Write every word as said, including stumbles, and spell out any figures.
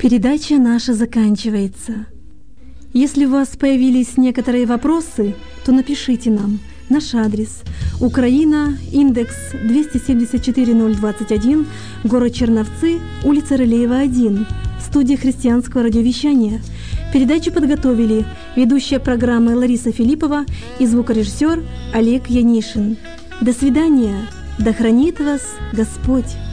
Передача наша заканчивается. Если у вас появились некоторые вопросы, то напишите нам. Наш адрес: Украина, индекс двести семьдесят четыре ноль двадцать один, город Черновцы, улица Рылеева, один, студия христианского радиовещания. Передачу подготовили ведущая программы Лариса Филиппова и звукорежиссер Олег Янишин. До свидания. Да хранит вас Господь.